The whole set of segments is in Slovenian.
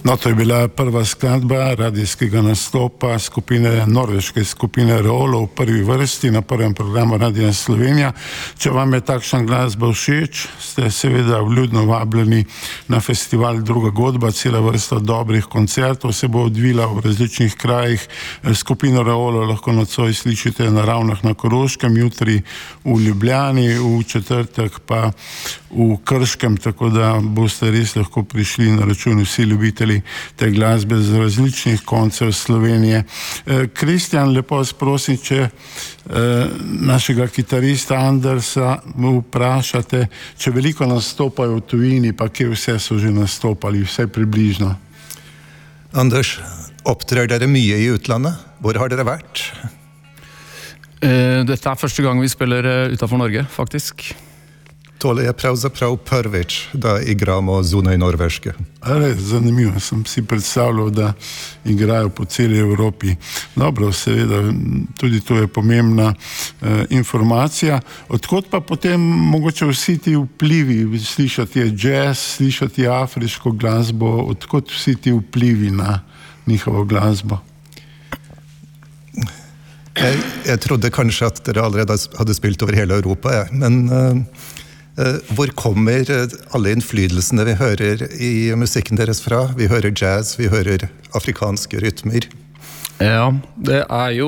No, to je bila prva skladba radijskega nastopa norveške skupine Reolo v prvi vrsti na prvem programu Radija Slovenija. Če vam je takšna glasba všeč, ste seveda vljudno vabljeni na festival Druga godba, cela vrsta dobrih koncertov se bo odvila v različnih krajih. Skupino Reolo lahko nocoj slišite na Ravnah na Koroškem, jutri v Ljubljani, v četrtek pa v Krškem, tako da boste res lahko prišli na račun vsi ljubitelji te glasbe z različnih koncev Slovenije. Kristjan, lepo vas prosim, če našega kitarista Andersa vprašate, če veliko nastopajo v tujini, pa kje vse so že nastopali, vse približno. Anders, opptrer dere mye i utlandet? Hvor har dere vært? Dette første gang vi spiller utenfor Norge, faktisk. Tole je pravzaprav prvič, da igramo zunaj Norveške. Zanimivo, sem si predstavljal, da igrajo po celi Evropi. Dobro, seveda, tudi to je pomembna informacija. Odkot pa potem mogoče vsi ti vplivi, slišati je jazz, slišati je afriško glasbo, odkot vsi ti vplivi na njihovo glasbo? Jeg trodde kanskje at dere allerede hadde spilt over hele Europa, men hvor kommer alle innflytelsene vi hører i musikken deres fra? Vi hører jazz, vi hører afrikanske rytmer. Ja, det er jo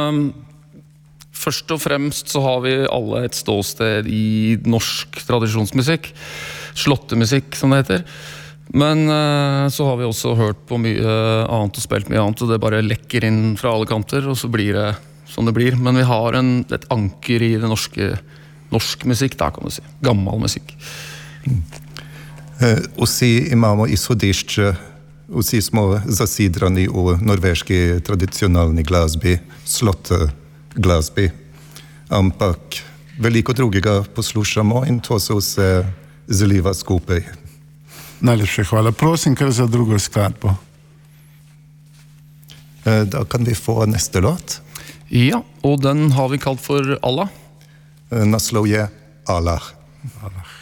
først og fremst så har vi alle et ståsted i norsk tradisjonsmusikk, slåttemusikk som det heter. Men så har vi også hørt på mye annet og spilt mye annet, og det bare lekker inn fra alle kanter, og så blir det som det blir. Men vi har et anker i det norsk musikk, da kan du si. Gammel musikk. Усі імамо і судище, усі смо засідрані у норвежській традиціональній глазбі, слотглазбі. Ампак велико другega poslušamo in to se vse zliva skupaj. Najlepše hvala. Prosim, kar za drugo skladbo. Da kan vi få neste låt. Ja, og den har vi kalt for Allah. Naslov je Allah. Allah.